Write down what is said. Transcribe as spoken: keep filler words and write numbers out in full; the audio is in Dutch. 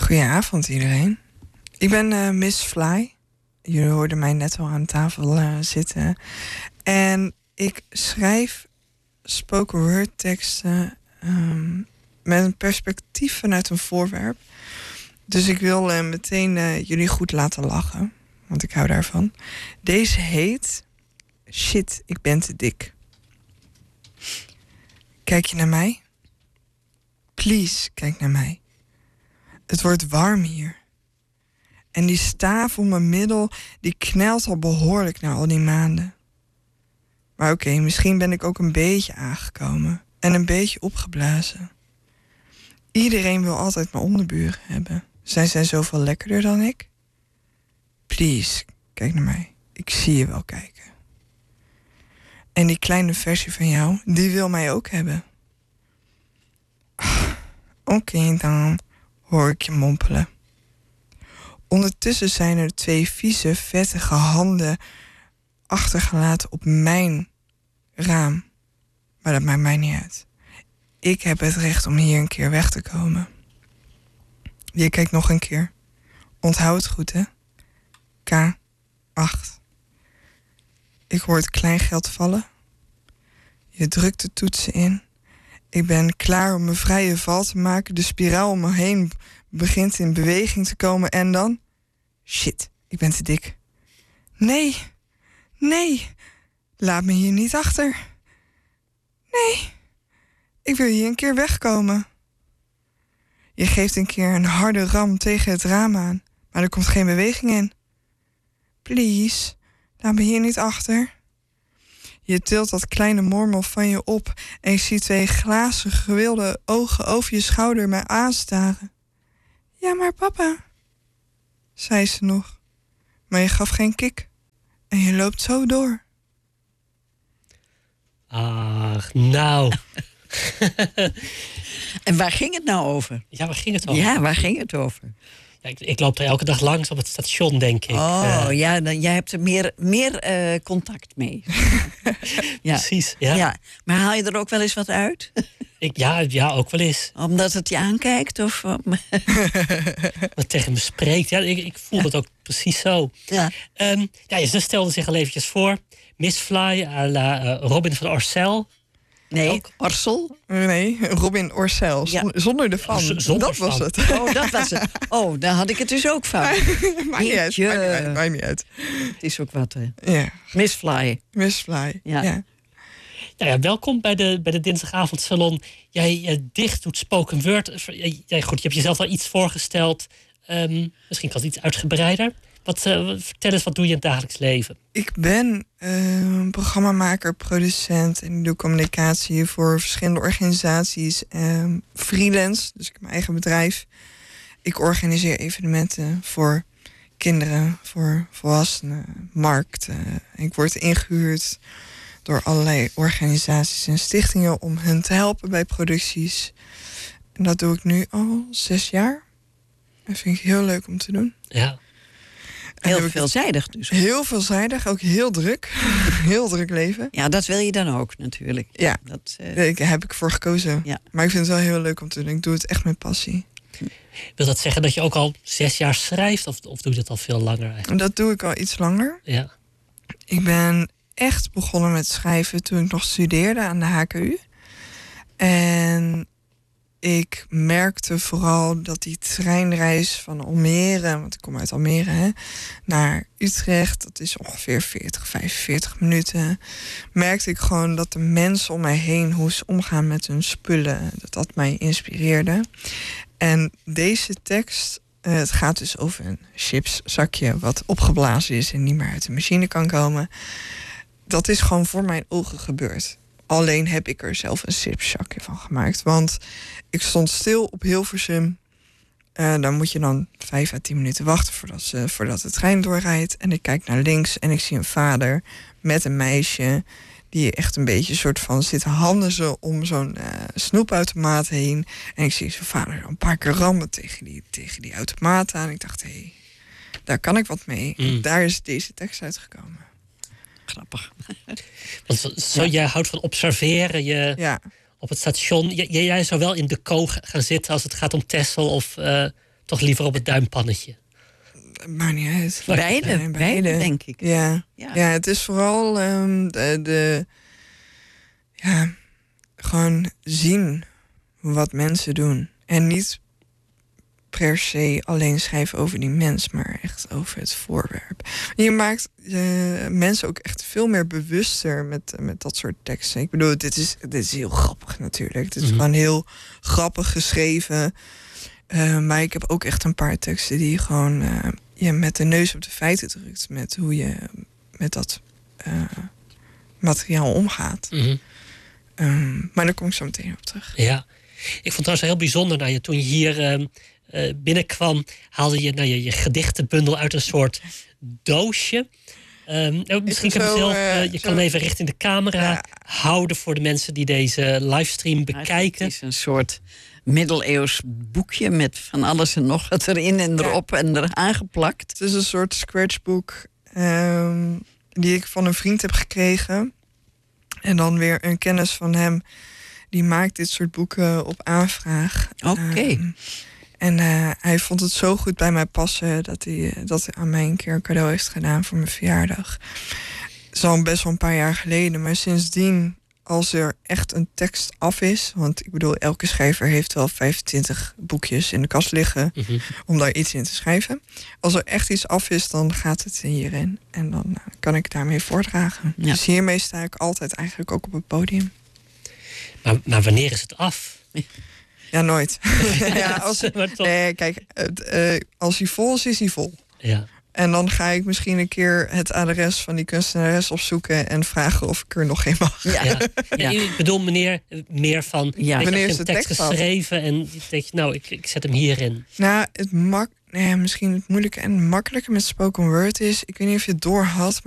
Goedenavond iedereen. Ik ben uh, Miss Fly. Jullie hoorden mij net al aan tafel uh, zitten. En ik schrijf spoken word teksten um, met een perspectief vanuit een voorwerp. Dus ik wil uh, meteen uh, jullie goed laten lachen. Want ik hou daarvan. Deze heet Shit, ik ben te dik. Kijk je naar mij? Please, kijk naar mij. Het wordt warm hier. En die staaf om mijn middel, die knelt al behoorlijk na al die maanden. Maar oké, okay, misschien ben ik ook een beetje aangekomen. En een beetje opgeblazen. Iedereen wil altijd mijn onderburen hebben. Zij zijn zoveel lekkerder dan ik. Please, kijk naar mij. Ik zie je wel kijken. En die kleine versie van jou, die wil mij ook hebben. Oké okay, dan, hoor ik je mompelen. Ondertussen zijn er twee vieze, vettige handen achtergelaten op mijn raam. Maar dat maakt mij niet uit. Ik heb het recht om hier een keer weg te komen. Je kijkt nog een keer. Onthoud het goed, hè? K acht. Ik hoor het kleingeld vallen. Je drukt de toetsen in. Ik ben klaar om mijn vrije val te maken. De spiraal om me heen begint in beweging te komen. En dan... Shit, ik ben te dik. Nee, nee. Laat me hier niet achter. Nee, ik wil hier een keer wegkomen. Je geeft een keer een harde ram tegen het raam aan. Maar er komt geen beweging in. Please, laat me hier niet achter. Je tilt dat kleine mormel van je op en je ziet twee glazen gewilde ogen over je schouder mij aanstaren. Ja, maar papa, zei ze nog. Maar je gaf geen kik en je loopt zo door. Ach, nou. En waar ging het nou over? Ja, waar ging het over? Ja, waar ging het over? Ja, ik, ik loop er elke dag langs op het station, denk ik. Oh, uh, ja, dan, jij hebt er meer, meer uh, contact mee. Ja. Precies, ja. Ja. Maar haal je er ook wel eens wat uit? Ik, ja, ja, ook wel eens. Omdat het je aankijkt? Of wat tegen me spreekt. Ja, ik, ik voel ja. het ook precies zo. Ja. Um, ja, je zus stelde zich al eventjes voor. Miss Fly à la uh, Robin van Orsel. Nee, ook. Orsel? Nee, Robin Orsel. Ja. Zonder de van. Z- zonder dat was van. het. Oh, dat was het. Oh, daar had ik het dus ook van. Maakt niet uit. Maakt maak niet uit. Het is ook wat, hè. Ja. Miss Fly. Miss Fly, ja. ja. Nou ja, welkom bij de, bij de dinsdagavondsalon. Jij, jij dicht doet spoken word. Jij, goed, je hebt jezelf al iets voorgesteld. Um, misschien kan het iets uitgebreider. Wat, uh, vertel eens, wat doe je in het dagelijks leven? Ik ben uh, programmamaker, producent en ik doe communicatie voor verschillende organisaties. Uh, freelance, dus ik heb mijn eigen bedrijf. Ik organiseer evenementen voor kinderen, voor volwassenen, markten. Ik word ingehuurd door allerlei organisaties en stichtingen om hen te helpen bij producties. En dat doe ik nu al zes jaar. Dat vind ik heel leuk om te doen. Ja. Heel veelzijdig dus. Heel veelzijdig, ook heel druk. Heel druk leven. Ja, dat wil je dan ook natuurlijk. Ja, dat uh... daar heb ik voor gekozen. Ja. Maar ik vind het wel heel leuk om te doen. Ik doe het echt met passie. Wil dat zeggen dat je ook al zes jaar schrijft? Of, of doe je dat al veel langer eigenlijk? Dat doe ik al iets langer. Ja. Ik ben echt begonnen met schrijven toen ik nog studeerde aan de H K U. En ik merkte vooral dat die treinreis van Almere, want ik kom uit Almere, hè, naar Utrecht, dat is ongeveer veertig, vijfenveertig minuten, merkte ik gewoon dat de mensen om mij heen, hoe ze omgaan met hun spullen, dat dat mij inspireerde. En deze tekst, uh, het gaat dus over een chipszakje wat opgeblazen is en niet meer uit de machine kan komen. Dat is gewoon voor mijn ogen gebeurd. Alleen heb ik er zelf een chipszakje van gemaakt. Want ik stond stil op Hilversum. Uh, dan moet je dan vijf à tien minuten wachten voordat, ze, voordat de trein doorrijdt. En ik kijk naar links en ik zie een vader met een meisje die echt een beetje soort van zit handen ze om zo'n uh, snoepautomaat heen. En ik zie zijn vader een paar keer rammen tegen die, tegen die automaat aan. Ik dacht, hé, hey, daar kan ik wat mee. Mm. Daar is deze tekst uitgekomen. Grappig. Want zo, ja. Jij houdt van observeren. Je, ja. Op het station. J- jij zou wel in de koog gaan zitten als het gaat om Texel of uh, toch liever op het duimpannetje? Maakt niet uit. Beide, Nee, beide, denk ik. Ja, Ja. ja het is vooral ehm, de, de... Ja, gewoon zien wat mensen doen. En niet per se alleen schrijven over die mens, maar echt over het voorwerp. Je maakt uh, mensen ook echt veel meer bewuster met, met dat soort teksten. Ik bedoel, dit is, dit is heel grappig natuurlijk. Het is Mm-hmm. gewoon heel grappig geschreven. Uh, maar ik heb ook echt een paar teksten die gewoon uh, je met de neus op de feiten drukt. Met hoe je met dat uh, materiaal omgaat. Mm-hmm. Um, maar daar kom ik zo meteen op terug. Ja, ik vond het trouwens heel bijzonder. Nou, je, toen je hier uh, uh, binnenkwam, haalde je nou, je, je gedichtenbundel uit een soort doosje. Um, nou, misschien kan je zo, zelf, uh, uh, je zo... kan hem even richting de camera Ja. houden voor de mensen die deze livestream bekijken. Het is een soort middeleeuws boekje met van alles en nog wat erin en erop en eraan geplakt. Het is een soort scratchbook um, die ik van een vriend heb gekregen. En dan weer een kennis van hem. Die maakt dit soort boeken op aanvraag. Oké. Okay. Um, en uh, hij vond het zo goed bij mij passen dat hij, dat hij aan mij een keer een cadeau heeft gedaan voor mijn verjaardag. Het is al best wel een paar jaar geleden. Maar sindsdien, als er echt een tekst af is... want ik bedoel, elke schrijver heeft wel vijfentwintig boekjes in de kast liggen... Mm-hmm. om daar iets in te schrijven. Als er echt iets af is, dan gaat het hierin. En dan uh, kan ik daarmee voordragen. Ja. Dus hiermee sta ik altijd eigenlijk ook op het podium. Maar, maar wanneer is het af? Ja, nooit. ja, als, nee, kijk, het, uh, als hij vol is, is hij vol. Ja. En dan ga ik misschien een keer het adres van die kunstenares opzoeken... en vragen of ik er nog geen mag. Ja. Ja. Ja, ik bedoel, meneer, meer van... Ja. Wanneer is je een tekst, tekst geschreven en je denkt, nou, ik, ik zet hem hierin. Nou, het mak nee, misschien het moeilijke en makkelijke met spoken word is... ik weet niet of je het door had...